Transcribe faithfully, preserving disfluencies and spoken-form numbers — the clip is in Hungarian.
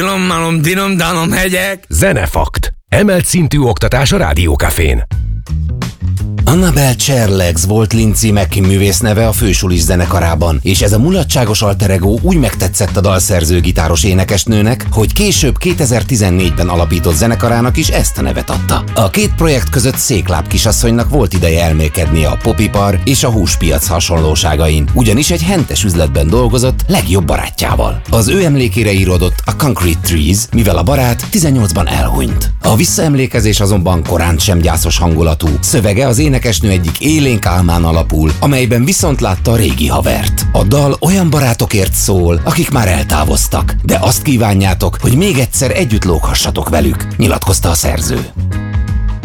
Malom, malom, dinom, danom, hegyek. Zenefakt. Emelt szintű oktatás a Rádiókafén. Annabel Charlegs volt Lindsay Mackie művész neve a Fősulis zenekarában, és ez a mulatságos alter ego úgy megtetszett a dalszerző gitáros énekesnőnek, hogy később kétezer-tizennégyben alapított zenekarának is ezt a nevet adta. A két projekt között Székláb kisasszonynak volt ideje elmélkednie a popipar és a húspiac hasonlóságain, ugyanis egy hentes üzletben dolgozott legjobb barátjával. Az ő emlékére íródott a Concrete Trees, mivel a barát tizennyolcban elhunyt. A visszaemlékezés azonban korán sem gyászos hangulatú, szövege az énekesnő egyik élénk álmán alapul, amelyben viszont látta a régi havert. A dal olyan barátokért szól, akik már eltávoztak, de azt kívánjátok, hogy még egyszer együtt lóghassatok velük, nyilatkozta a szerző.